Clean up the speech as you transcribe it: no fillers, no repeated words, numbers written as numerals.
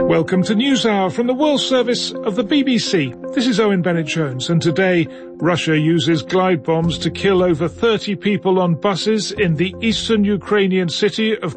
Welcome to NewsHour from the World Service of the BBC. This is Owen Bennett-Jones, and today Russia uses glide bombs to kill over 30 people on buses in the eastern Ukrainian city of